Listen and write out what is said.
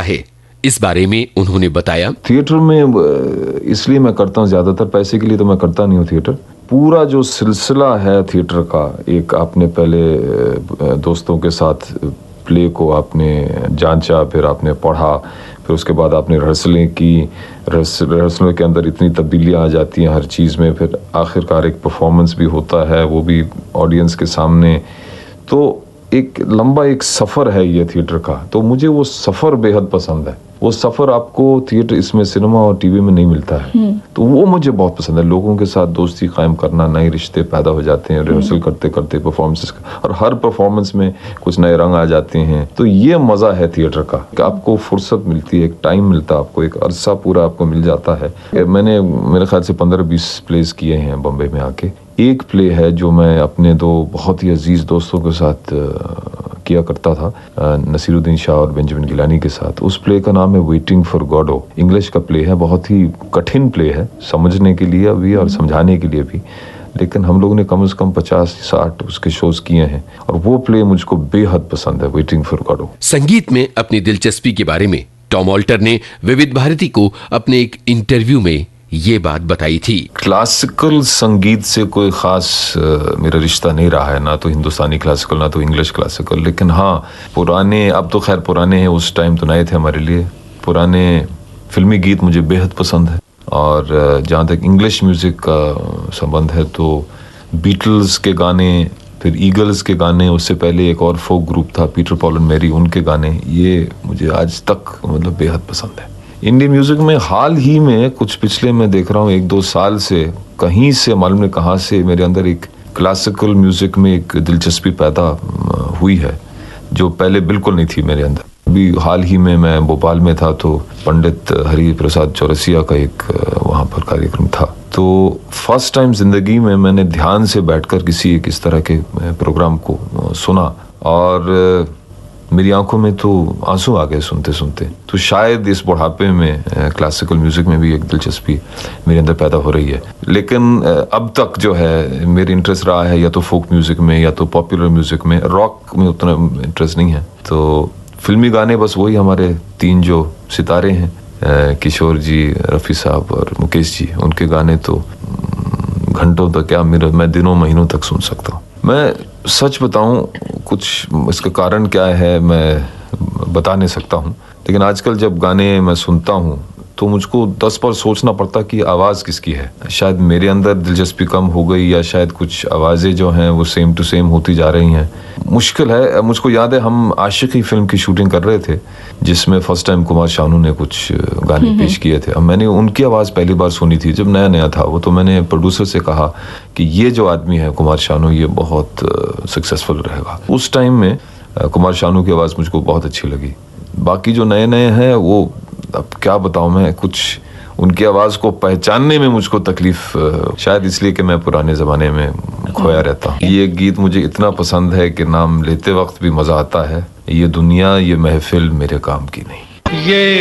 है। इस बारे में उन्होंने बताया, थिएटर में इसलिए मैं करता हूँ, ज्यादातर पैसे के लिए तो मैं करता नहीं हूँ थिएटर। पूरा जो सिलसिला है थिएटर का, एक आपने पहले दोस्तों के साथ प्ले को आपने जांचा, फिर आपने पढ़ा, फिर उसके बाद आपने रिहर्सलें की, रिहर्सलों के अंदर इतनी तब्दीलियां आ जाती हैं हर चीज़ में, फिर आखिरकार एक परफॉर्मेंस भी होता है, वो भी ऑडियंस के सामने। तो एक लंबा एक सफ़र है ये थिएटर का, तो मुझे वो सफ़र बेहद पसंद है। वो सफ़र आपको थिएटर, इसमें सिनेमा और टीवी में नहीं मिलता है, तो वो मुझे बहुत पसंद है। लोगों के साथ दोस्ती कायम करना, नए रिश्ते पैदा हो जाते हैं रिहर्सल करते करते परफॉर्मेंसेस, और हर परफॉर्मेंस में कुछ नए रंग आ जाते हैं। तो ये मज़ा है थिएटर का कि आपको फुर्सत मिलती है, एक टाइम मिलता है आपको, एक अरसा पूरा आपको मिल जाता है। मैंने मेरे ख्याल से 15-20 प्लेस किए हैं बम्बई में आके। एक प्ले है जो मैं अपने दो बहुत ही अजीज दोस्तों के साथ किया करता था, नसीरुद्दीन शाह और बेंजामिन गिलानी के साथ। उस प्ले का नाम है वेटिंग फॉर गॉडो। इंग्लिश का प्ले है, बहुत ही कठिन प्ले है समझने के लिए भी और समझाने के लिए भी, लेकिन हम लोगों ने कम से कम 50-60 उसके शोज किए हैं, और वो प्ले मुझको बेहद पसंद है, वेटिंग फॉर गॉडो। संगीत में अपनी दिलचस्पी के बारे में टॉम ऑल्टर ने विविध भारती को अपने एक इंटरव्यू में ये बात बताई थी। क्लासिकल संगीत से कोई खास मेरा रिश्ता नहीं रहा है, ना तो हिंदुस्तानी क्लासिकल ना तो इंग्लिश क्लासिकल, लेकिन हाँ पुराने, अब तो खैर पुराने हैं, उस टाइम तो नए थे हमारे लिए। पुराने फिल्मी गीत मुझे बेहद पसंद है, और जहाँ तक इंग्लिश म्यूजिक का संबंध है तो बीटल्स के गाने, फिर ईगल्स के गाने, उससे पहले एक और फोक ग्रुप था पीटर पॉल एंड मैरी, उनके गाने, ये मुझे आज तक मतलब बेहद पसंद है। इंडियन म्यूजिक में हाल ही में कुछ पिछले मैं देख रहा हूँ 1-2 साल से कहीं से मालूम नहीं कहाँ से मेरे अंदर एक क्लासिकल म्यूजिक में एक दिलचस्पी पैदा हुई है, जो पहले बिल्कुल नहीं थी मेरे अंदर। अभी हाल ही में मैं भोपाल में था, तो पंडित हरि प्रसाद चौरसिया का एक वहाँ पर कार्यक्रम था। तो फर्स्ट टाइम जिंदगी में मैंने ध्यान से बैठकर किसी एक इस तरह के प्रोग्राम को सुना, और मेरी आंखों में तो आंसू आ गए सुनते सुनते। तो शायद इस बुढ़ापे में क्लासिकल म्यूजिक में भी एक दिलचस्पी मेरे अंदर पैदा हो रही है। लेकिन अब तक जो है मेरी इंटरेस्ट रहा है या तो फोक म्यूजिक में या तो पॉपुलर म्यूजिक में, रॉक में उतना इंटरेस्ट नहीं है। तो फिल्मी गाने बस वही हमारे 3 जो सितारे हैं, किशोर जी, रफ़ी साहब और मुकेश जी, उनके गाने तो घंटों तक क्या, मैं दिनों महीनों तक सुन सकता हूँ। मैं सच बताऊं, कुछ इसका कारण क्या है मैं बता नहीं सकता हूं, लेकिन आजकल जब गाने मैं सुनता हूं तो मुझको 10 बार सोचना पड़ता कि आवाज़ किसकी है। शायद मेरे अंदर दिलचस्पी कम हो गई, या शायद कुछ आवाज़ें जो हैं वो सेम टू सेम होती जा रही हैं। मुश्किल है। मुझको याद है हम आशिकी फिल्म की शूटिंग कर रहे थे, जिसमें फर्स्ट टाइम कुमार शानू ने कुछ गाने पेश किए थे। अब मैंने उनकी आवाज़ पहली बार सुनी थी जब नया नया था वो, तो मैंने प्रोड्यूसर से कहा कि ये जो आदमी है कुमार शानू, ये बहुत सक्सेसफुल रहेगा। उस टाइम में कुमार शानू की आवाज़ मुझको बहुत अच्छी लगी। बाकी जो नए नए हैं वो अब क्या बताऊं मैं, कुछ उनकी आवाज़ को पहचानने में मुझको तकलीफ, शायद इसलिए कि मैं पुराने ज़माने में खोया रहता हूँ। ये गीत मुझे इतना पसंद है कि नाम लेते वक्त भी मज़ा आता है, ये दुनिया ये महफिल मेरे काम की नहीं। ये